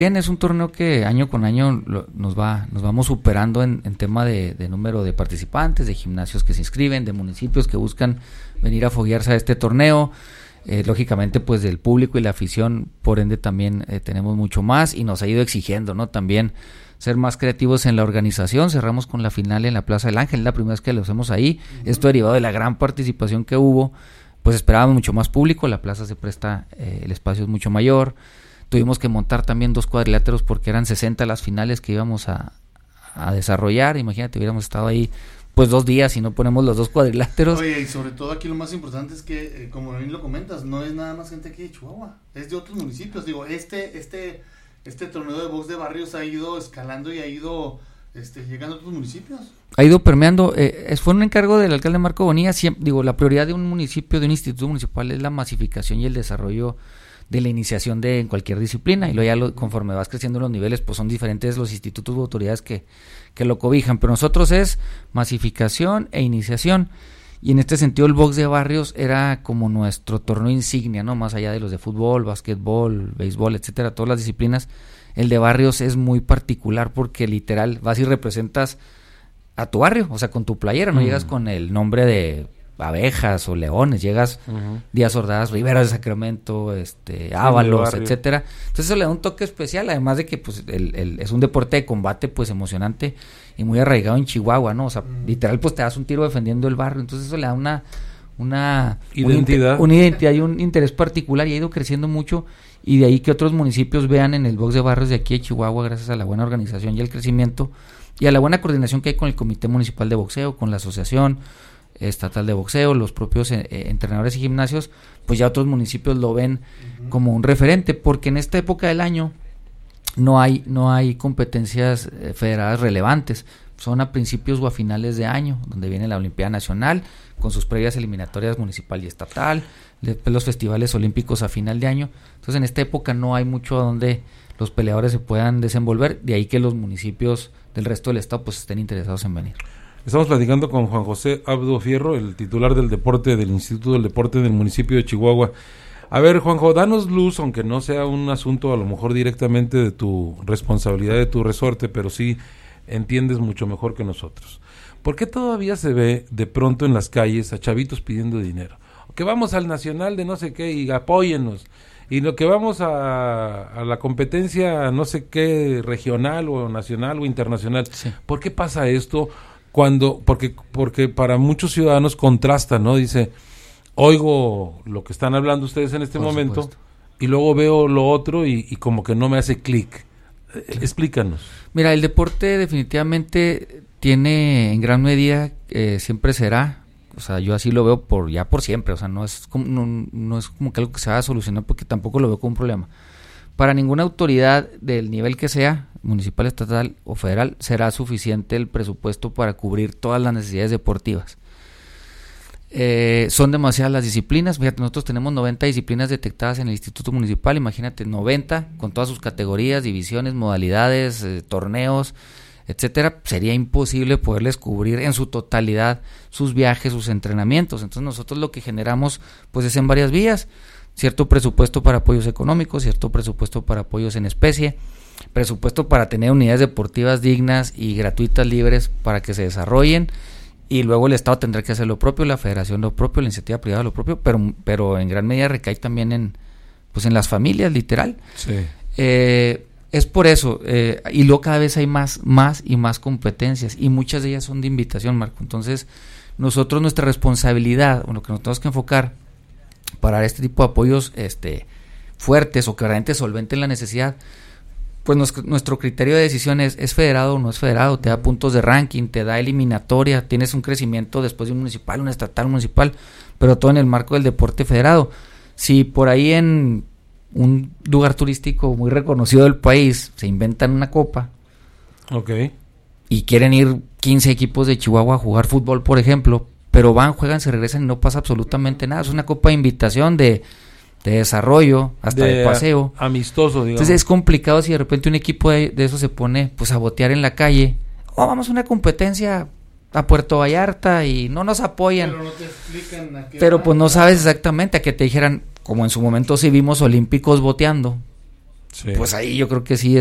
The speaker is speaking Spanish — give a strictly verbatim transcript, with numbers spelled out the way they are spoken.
Bien, es un torneo que año con año lo, nos va nos vamos superando en, en tema de, de número de participantes, de gimnasios que se inscriben, de municipios que buscan venir a foguearse a este torneo. Eh, lógicamente, pues del público y la afición, por ende también eh, tenemos mucho más y nos ha ido exigiendo, ¿no? También ser más creativos en la organización. Cerramos con la final en la Plaza del Ángel, la primera vez que lo hacemos ahí. Uh-huh. Esto derivado de la gran participación que hubo, pues esperábamos mucho más público, la plaza se presta, eh, el espacio es mucho mayor. Tuvimos que montar también dos cuadriláteros porque eran sesenta las finales que íbamos a, a desarrollar. Imagínate, hubiéramos estado ahí pues dos días y no ponemos los dos cuadriláteros. Oye, y sobre todo aquí lo más importante es que, eh, como bien lo comentas, no es nada más gente aquí de Chihuahua, es de otros municipios. Digo, este este este torneo de box de barrios ha ido escalando y ha ido este, llegando a otros municipios. Ha ido permeando, eh, fue un encargo del alcalde Marco Bonilla. Siempre, digo, la prioridad de un municipio, de un instituto municipal es la masificación y el desarrollo de la iniciación de en cualquier disciplina, y luego ya lo, conforme vas creciendo los niveles, pues son diferentes los institutos u autoridades que, que lo cobijan, pero nosotros es masificación e iniciación, y en este sentido el box de barrios era como nuestro torneo insignia, ¿no? Más allá de los de fútbol, básquetbol, béisbol, etcétera, todas las disciplinas, el de barrios es muy particular porque literal vas y representas a tu barrio, o sea, con tu playera, no mm. llegas con el nombre de abejas o leones, llegas uh-huh. Díaz Ordaz, Rivera de Sacramento, este, Ábalos, etcétera. Entonces eso le da un toque especial, además de que pues el, el, es un deporte de combate pues emocionante y muy arraigado en Chihuahua, ¿no? O sea, uh-huh. literal pues te das un tiro defendiendo el barrio, entonces eso le da una una identidad, una, una identidad y un interés particular, y ha ido creciendo mucho, y de ahí que otros municipios vean en el box de barrios de aquí de Chihuahua, gracias a la buena organización y el crecimiento y a la buena coordinación que hay con el Comité Municipal de Boxeo, con la Asociación Estatal de Boxeo, los propios eh, entrenadores y gimnasios, pues ya otros municipios lo ven uh-huh. como un referente, porque en esta época del año no hay no hay competencias eh, federadas relevantes, son a principios o a finales de año, donde viene la Olimpiada Nacional, con sus previas eliminatorias municipal y estatal, después los festivales olímpicos a final de año. Entonces en esta época no hay mucho donde los peleadores se puedan desenvolver, de ahí que los municipios del resto del estado pues estén interesados en venir. Estamos platicando con Juan José Abdo Fierro, el titular del deporte del Instituto del Deporte del municipio de Chihuahua. A ver, Juanjo, danos luz, aunque no sea un asunto a lo mejor directamente de tu responsabilidad, de tu resorte, pero sí entiendes mucho mejor que nosotros. ¿Por qué todavía se ve de pronto en las calles a chavitos pidiendo dinero? Que vamos al nacional de no sé qué y apóyennos. Y lo que vamos a, a la competencia no sé qué regional o nacional o internacional. Sí. ¿Por qué pasa esto? Cuando, porque, porque para muchos ciudadanos contrasta, ¿no? Dice, oigo lo que están hablando ustedes en este Por momento, supuesto. Y luego veo lo otro y, y como que no me hace clic. Eh, explícanos. Mira, el deporte definitivamente tiene en gran medida, eh, siempre será, o sea, yo así lo veo por ya por siempre, o sea, no es como, no, no es como que algo que se va a solucionar, porque tampoco lo veo como un problema. Para ninguna autoridad del nivel que sea, municipal, estatal o federal, será suficiente el presupuesto para cubrir todas las necesidades deportivas. Eh, son demasiadas las disciplinas. Fíjate, nosotros tenemos noventa disciplinas detectadas en el Instituto Municipal, imagínate, noventa con todas sus categorías, divisiones, modalidades, eh, torneos, etcétera. Sería imposible poderles cubrir en su totalidad sus viajes, sus entrenamientos. Entonces nosotros lo que generamos pues es en varias vías: cierto presupuesto para apoyos económicos, cierto presupuesto para apoyos en especie, presupuesto para tener unidades deportivas dignas y gratuitas, libres para que se desarrollen, y luego el Estado tendrá que hacer lo propio, la Federación lo propio, la iniciativa privada lo propio, pero pero en gran medida recae también en pues en las familias, literal. Sí. Eh, es por eso, eh, y luego cada vez hay más, más y más competencias, y muchas de ellas son de invitación, Marco. Entonces, nosotros nuestra responsabilidad, o lo que nos tenemos que enfocar para dar este tipo de apoyos este fuertes o que realmente solventen la necesidad, pues nos, nuestro criterio de decisión es, es federado o no es federado, te da puntos de ranking, te da eliminatoria, tienes un crecimiento después de un municipal, un estatal, un municipal, pero todo en el marco del deporte federado. Si por ahí en un lugar turístico muy reconocido del país se inventan una copa, okay, y quieren ir quince equipos de Chihuahua a jugar fútbol, por ejemplo, pero van, juegan, se regresan y no pasa absolutamente nada, es una copa de invitación, de de desarrollo, hasta de, de paseo, amistoso, digamos. Entonces es complicado si de repente un equipo de, de eso se pone pues a botear en la calle, o oh, vamos a una competencia a Puerto Vallarta y no nos apoyan, pero no te explican a qué pero va, pues no sabes exactamente, a que te dijeran, como en su momento sí vimos olímpicos boteando, Sí. pues ahí yo creo que sí